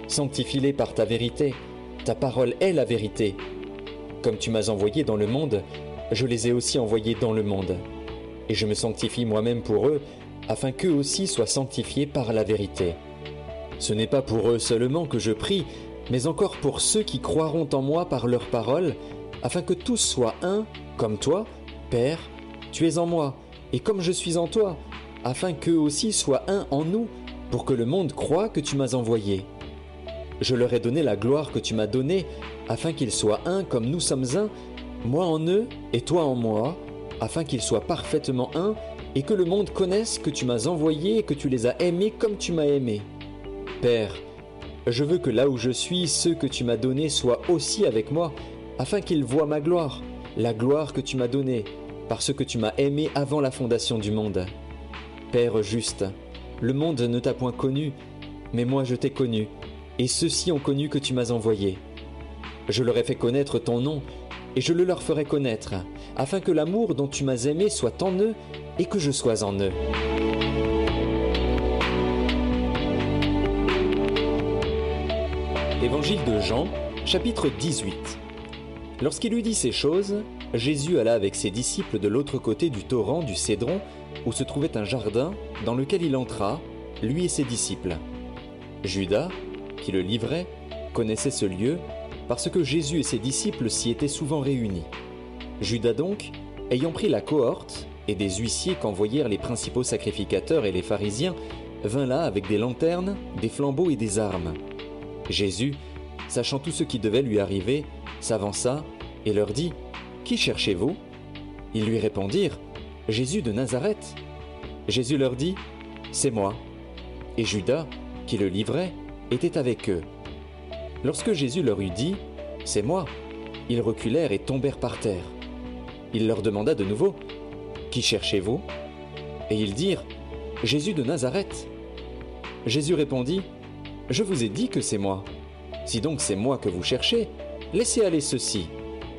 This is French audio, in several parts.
Sanctifie-les par ta vérité. Ta parole est la vérité. Comme tu m'as envoyé dans le monde, je les ai aussi envoyés dans le monde. Et je me sanctifie moi-même pour eux, afin qu'eux aussi soient sanctifiés par la vérité. Ce n'est pas pour eux seulement que je prie, mais encore pour ceux qui croiront en moi par leur parole, afin que tous soient un, comme toi, Père, tu es en moi, et comme je suis en toi, afin qu'eux aussi soient un en nous, pour que le monde croie que tu m'as envoyé. Je leur ai donné la gloire que tu m'as donnée, afin qu'ils soient un comme nous sommes un, moi en eux et toi en moi, afin qu'ils soient parfaitement un, et que le monde connaisse que tu m'as envoyé et que tu les as aimés comme tu m'as aimé. Père, je veux que là où je suis, ceux que tu m'as donnés soient aussi avec moi, afin qu'ils voient ma gloire, la gloire que tu m'as donnée, parce que tu m'as aimé avant la fondation du monde. Père juste, le monde ne t'a point connu, mais moi je t'ai connu, et ceux-ci ont connu que tu m'as envoyé. Je leur ai fait connaître ton nom, et je le leur ferai connaître, afin que l'amour dont tu m'as aimé soit en eux, et que je sois en eux. Évangile de Jean, chapitre 18. Lorsqu'il eut dit ces choses, Jésus alla avec ses disciples de l'autre côté du torrent du Cédron, où se trouvait un jardin, dans lequel il entra, lui et ses disciples. Judas, qui le livrait, connaissait ce lieu, parce que Jésus et ses disciples s'y étaient souvent réunis. Judas donc, ayant pris la cohorte, et des huissiers qu'envoyèrent les principaux sacrificateurs et les pharisiens, vint là avec des lanternes, des flambeaux et des armes. Jésus, sachant tout ce qui devait lui arriver, s'avança et leur dit « Qui cherchez-vous » Ils lui répondirent « Jésus de Nazareth. » Jésus leur dit « C'est moi. » Et Judas, qui le livrait, était avec eux. Lorsque Jésus leur eut dit « C'est moi », ils reculèrent et tombèrent par terre. Il leur demanda de nouveau « Qui cherchez-vous » Et ils dirent « Jésus de Nazareth. » Jésus répondit « Je vous ai dit que c'est moi. Si donc c'est moi que vous cherchez, laissez aller ceux-ci. »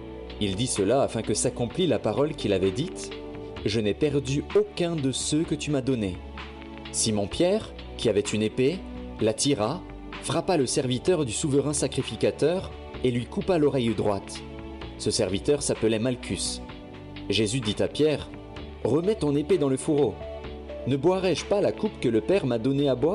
Il dit cela afin que s'accomplît la parole qu'il avait dite « Je n'ai perdu aucun de ceux que tu m'as donnés. » Simon-Pierre, qui avait une épée, la tira, frappa le serviteur du souverain sacrificateur et lui coupa l'oreille droite. Ce serviteur s'appelait Malchus. Jésus dit à Pierre « Remets ton épée dans le fourreau. Ne boirai-je pas la coupe que le Père m'a donnée à boire ?»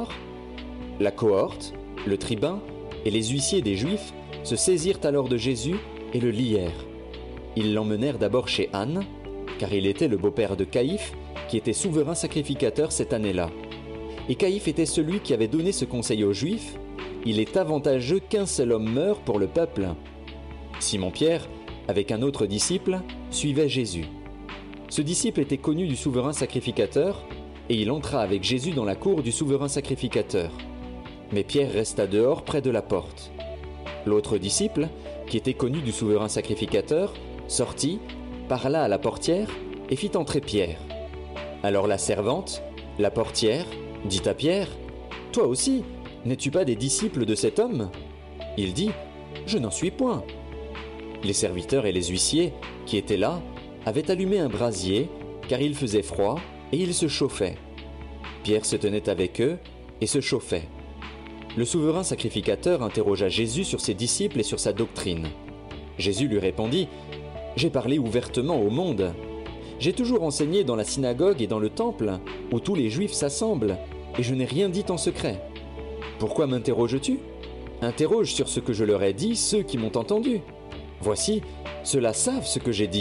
La cohorte, le tribun et les huissiers des Juifs se saisirent alors de Jésus et le lièrent. Ils l'emmenèrent d'abord chez Anne, car il était le beau-père de Caïphe, qui était souverain sacrificateur cette année-là. Et Caïphe était celui qui avait donné ce conseil aux Juifs : il est avantageux qu'un seul homme meure pour le peuple. Simon-Pierre, avec un autre disciple, suivait Jésus. Ce disciple était connu du souverain sacrificateur, et il entra avec Jésus dans la cour du souverain sacrificateur. Mais Pierre resta dehors près de la porte. L'autre disciple, qui était connu du souverain sacrificateur, sortit, parla à la portière et fit entrer Pierre. Alors la servante, la portière, dit à Pierre : « Toi aussi, n'es-tu pas des disciples de cet homme ?» Il dit : « Je n'en suis point. » Les serviteurs et les huissiers, qui étaient là, avaient allumé un brasier, car il faisait froid et ils se chauffaient. Pierre se tenait avec eux et se chauffait. Le souverain sacrificateur interrogea Jésus sur ses disciples et sur sa doctrine. Jésus lui répondit : « J'ai parlé ouvertement au monde. J'ai toujours enseigné dans la synagogue et dans le temple, où tous les Juifs s'assemblent, et je n'ai rien dit en secret. Pourquoi m'interroges-tu ? Interroge sur ce que je leur ai dit ceux qui m'ont entendu. Voici, ceux-là savent ce que j'ai dit. »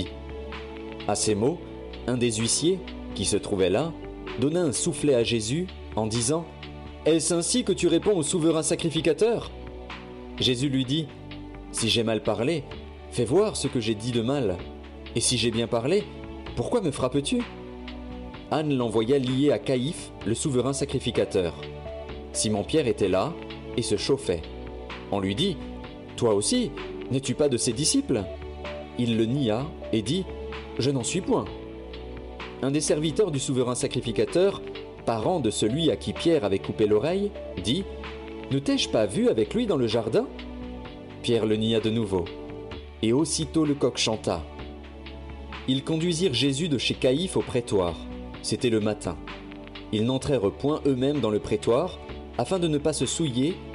À ces mots, un des huissiers, qui se trouvait là, donna un soufflet à Jésus en disant : « Est-ce ainsi que tu réponds au souverain sacrificateur ? » Jésus lui dit : « Si j'ai mal parlé, fais voir ce que j'ai dit de mal. Et si j'ai bien parlé, pourquoi me frappes-tu ? » Anne l'envoya lié à Caïphe, le souverain sacrificateur. Simon-Pierre était là et se chauffait. On lui dit : « Toi aussi, n'es-tu pas de ses disciples ? » Il le nia et dit : « Je n'en suis point. » Un des serviteurs du souverain sacrificateur, parent de celui à qui Pierre avait coupé l'oreille, dit : « Ne t'ai-je pas vu avec lui dans le jardin ? » Pierre le nia de nouveau. Et aussitôt le coq chanta. Ils conduisirent Jésus de chez Caïphe au prétoire. C'était le matin. Ils n'entrèrent point eux-mêmes dans le prétoire, afin de ne pas se souiller